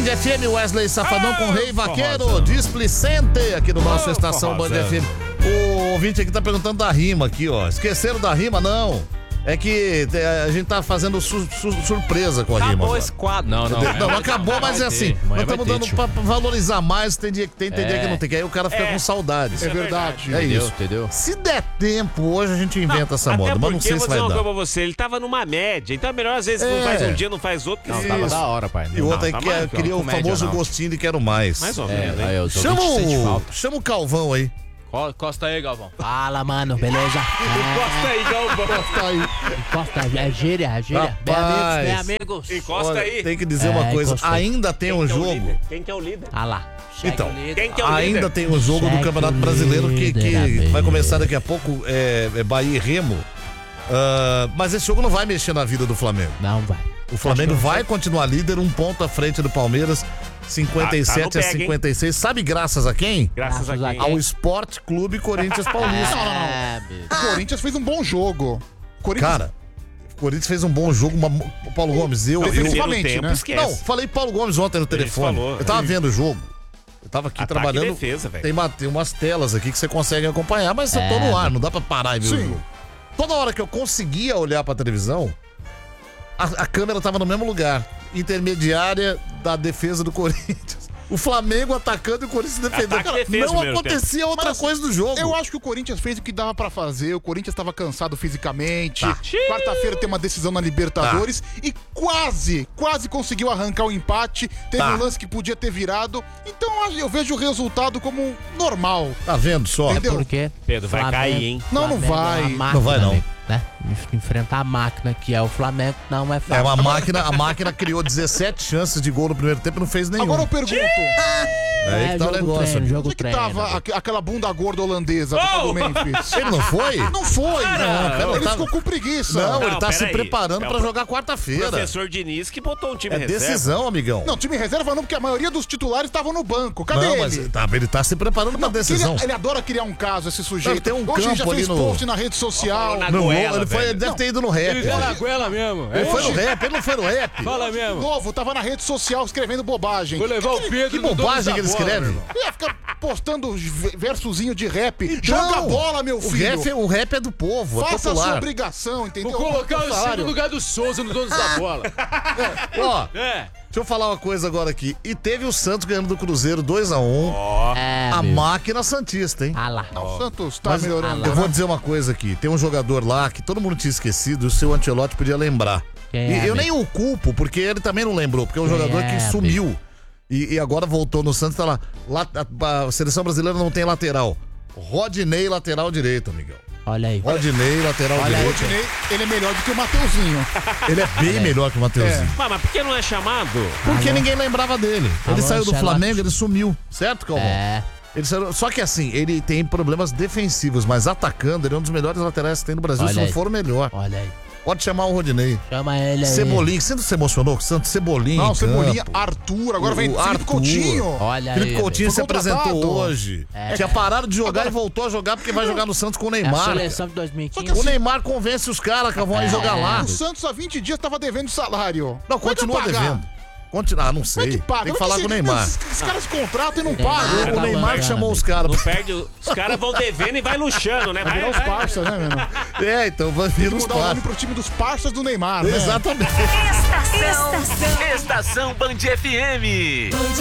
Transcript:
Band FM, Wesley Safadão com Rei Vaqueiro, displicente aqui no nosso Estação Band FM. O ouvinte aqui tá perguntando da rima aqui, ó. Esqueceram da rima? Não. É que a gente tá fazendo surpresa com a rima. Acabou esse quadro. Não acabou, mas é assim. Nós estamos dando pra valorizar mais. Tem dia que tem dia que não tem. Que aí o cara fica com saudades. É verdade. É isso. Entendeu? Se der tempo, hoje a gente inventa essa moda. Mas não sei se vai dar. Pra você, ele tava numa média. Então é melhor às vezes não faz um dia, não faz outro. Não, tava da hora, pai. E outra aí que queria o famoso gostinho de quero mais. Mais ou menos, né? Chama o Calvão aí. Encosta aí, Galvão. Fala, mano, beleza? Encosta aí, Galvão. Encosta, é gíria. Bem amigos. Encosta aí. Tem que dizer uma coisa, encostei. ainda tem um jogo. Quem que é o líder? Ah lá. Então, Quem que é o líder? ainda tem um jogo do Campeonato Brasileiro que vai começar daqui a pouco, Bahia e Remo. Mas esse jogo não vai mexer na vida do Flamengo. Não vai. O Flamengo vai continuar líder, um ponto à frente do Palmeiras, 57 a 56. Hein? Sabe graças a quem? Graças a quem? Ao Esporte Clube Corinthians Paulista. O Corinthians fez um bom jogo. Cara, o Corinthians fez um bom jogo. Paulo Gomes, Definitivamente, né? Não, falei Paulo Gomes ontem no telefone. Eu tava vendo o jogo. Eu tava aqui trabalhando. Defesa, tem umas telas aqui que você consegue acompanhar, mas eu tô no ar, não dá pra parar e ver o jogo. Toda hora que eu conseguia olhar pra televisão, a câmera tava no mesmo lugar, intermediária da defesa do Corinthians. O Flamengo atacando e o Corinthians defendendo. Cara, não acontecia outra coisa do jogo. Eu acho que o Corinthians fez o que dava pra fazer. O Corinthians tava cansado fisicamente. Quarta-feira tem uma decisão na Libertadores e quase conseguiu arrancar o empate. Teve um lance que podia ter virado. Então eu vejo o resultado como normal. Tá vendo só? Entendeu? Porque Pedro, vai cair, hein? Não vai. Não vai, não. Né? Enfrentar a máquina que é o Flamengo não é fácil. A máquina criou 17 chances de gol no primeiro tempo e não fez nenhum. Agora eu pergunto. Aí que tá o negócio. Jogo Onde que tava aquela bunda gorda holandesa do Memphis? Ele não foi? Não foi. Ele tava ficou com preguiça. Não, ele tá pera se aí. preparando pra jogar quarta-feira. Professor Diniz que botou um time reserva. Decisão, amigão. Não, time reserva não, porque a maioria dos titulares estavam no banco. Cadê Não, ele? mas ele tá se preparando pra decisão. Ele adora criar um caso, esse sujeito. Tem um Hoje campo já fez ali no- post na rede social. Ele deve ter ido no rap. Ele tá na goela mesmo. Ele foi no rap, ele não foi no rap. Fala mesmo. Novo, tava na rede social escrevendo bobagem. Vou levar o Pedro Que no dono bobagem da que ele bola, escreve. meu irmão. Fica postando versozinho de rap. Joga a bola, meu filho. O rap é do povo, é Faça a popular. sua obrigação, entendeu? Vou colocar Paga o salário. no lugar do Souza no dono da bola. Ó, É. deixa eu falar uma coisa agora aqui. E teve o Santos ganhando do Cruzeiro 2-1. A máquina santista, hein? Ah lá. O Santos tá melhorando. Eu vou dizer uma coisa aqui. Tem um jogador lá que todo mundo tinha esquecido, o seu Ancelotti podia lembrar. Quem E eu é, nem o culpo, porque ele também não lembrou, porque é um Quem jogador é, que sumiu. E agora voltou no Santos, tá lá. A seleção brasileira não tem lateral. Rodinei, lateral direito, amigão. Olha aí. Rodinei, lateral O direito. Rodinei, ele é melhor do que o Mateuzinho. Ele é bem melhor que o Mateuzinho. Mas por que não é chamado? Porque ninguém lembrava dele. Ele Alô, saiu do Ancelotti. Flamengo, ele sumiu. Certo, Calvão? É. Só que assim, ele tem problemas defensivos, mas atacando, ele é um dos melhores laterais que tem no Brasil, Olha se não aí. for o melhor. Olha aí. Pode chamar o Rodinei. Chama ele aí. Cebolinha, você não se emocionou com o Santos? Cebolinha. Não, em Cebolinha, campo. Arthur, agora vem O Felipe Arthur. Coutinho. Olha aí. Felipe Coutinho Foi se apresentou contratado. hoje. Tinha parado de jogar e voltou a jogar porque vai jogar no Santos com o É a Neymar. seleção de 2015. O Neymar convence os caras que vão aí jogar lá. O Santos há 20 dias tava devendo salário. Não, Como é que continua pagar? devendo. Não Como é sei. que paga? Tem que Como é falar com o Neymar. Os caras contratam e não Neymar pagam. O tá Neymar que bancando, chamou amigo. os caras. Não perde. Os caras vão devendo e vai luxando, né? Vai virar os parças, né, meu? Então vai vir os Mudar o nome passos. pro time dos parças do Neymar, né? Exatamente. Estação Band FM.